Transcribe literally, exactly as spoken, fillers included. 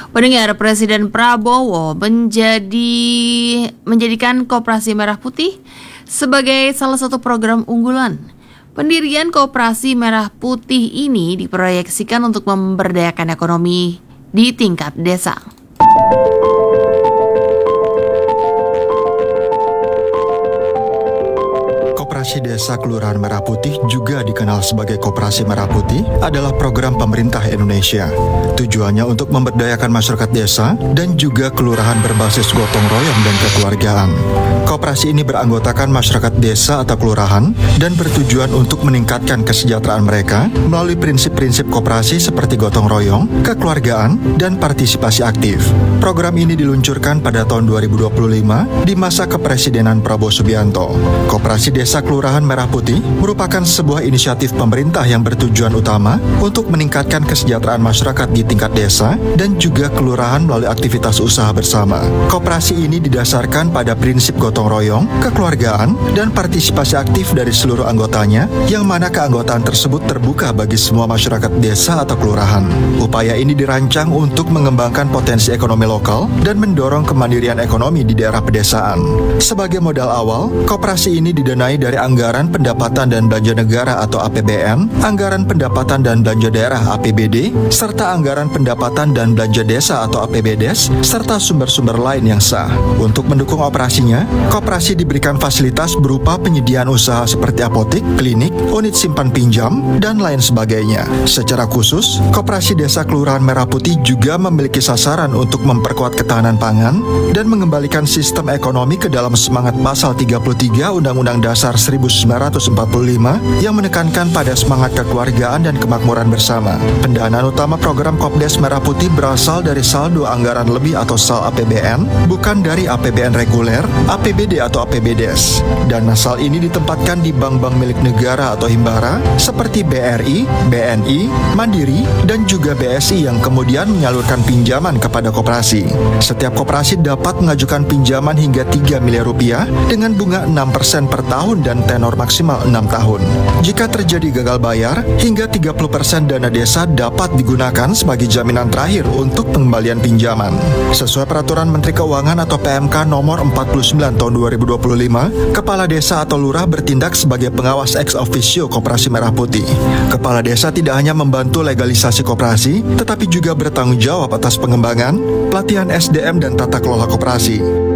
Pendengar, Presiden Prabowo menjadi menjadikan Koperasi Merah Putih sebagai salah satu program unggulan. Pendirian Koperasi Merah Putih ini diproyeksikan untuk memberdayakan ekonomi di tingkat desa. Koperasi Desa Kelurahan Merah Putih, juga dikenal sebagai Koperasi Merah Putih, adalah program pemerintah Indonesia. Tujuannya untuk memberdayakan masyarakat desa dan juga kelurahan berbasis gotong royong dan kekeluargaan. Koperasi ini beranggotakan masyarakat desa atau kelurahan dan bertujuan untuk meningkatkan kesejahteraan mereka melalui prinsip-prinsip koperasi seperti gotong royong, kekeluargaan, dan partisipasi aktif. Program ini diluncurkan pada tahun dua ribu dua puluh lima di masa kepresidenan Prabowo Subianto. Koperasi Desa Kelurahan Merah Putih merupakan sebuah inisiatif pemerintah yang bertujuan utama untuk meningkatkan kesejahteraan masyarakat di tingkat desa dan juga kelurahan melalui aktivitas usaha bersama. Koperasi ini didasarkan pada prinsip gotong royong, kekeluargaan, dan partisipasi aktif dari seluruh anggotanya, yang mana keanggotaan tersebut terbuka bagi semua masyarakat desa atau kelurahan. Upaya ini dirancang untuk mengembangkan potensi ekonomi lokal dan mendorong kemandirian ekonomi di daerah pedesaan. Sebagai modal awal, koperasi ini didanai dari anggaran pendapatan dan belanja negara atau A P B N, anggaran pendapatan dan belanja daerah A P B D, serta anggaran pendapatan dan belanja desa atau A P B D E S, serta sumber-sumber lain yang sah. Untuk mendukung operasinya, koperasi diberikan fasilitas berupa penyediaan usaha seperti apotik, klinik, unit simpan pinjam, dan lain sebagainya. Secara khusus, Koperasi Desa Kelurahan Merah Putih juga memiliki sasaran untuk memperkuat ketahanan pangan dan mengembalikan sistem ekonomi ke dalam semangat pasal tiga puluh tiga Undang-Undang Dasar seribu sembilan ratus empat puluh lima yang menekankan pada semangat kekeluargaan dan kemakmuran bersama. Pendanaan utama program Kopdes Merah Putih berasal dari saldo anggaran lebih atau S A L A P B N, bukan dari A P B N reguler, A P B D atau A P B D E S. Dana S A L ini ditempatkan di bank-bank milik negara atau himbara seperti B R I, B N I, Mandiri, dan juga B S I yang kemudian menyalurkan pinjaman kepada koperasi. Setiap koperasi dapat mengajukan pinjaman hingga tiga miliar rupiah dengan bunga enam persen per tahun dan tenor maksimal enam tahun. Jika terjadi gagal bayar, hingga tiga puluh persen dana desa dapat digunakan sebagai jaminan terakhir untuk pengembalian pinjaman. Sesuai Peraturan Menteri Keuangan atau P M K nomor empat puluh sembilan tahun dua ribu dua puluh lima, Kepala Desa atau Lurah bertindak sebagai pengawas ex officio Koperasi Merah Putih. Kepala Desa tidak hanya membantu legalisasi koperasi, tetapi juga bertanggung jawab atas pengembangan, pelatihan S D M dan tata kelola koperasi.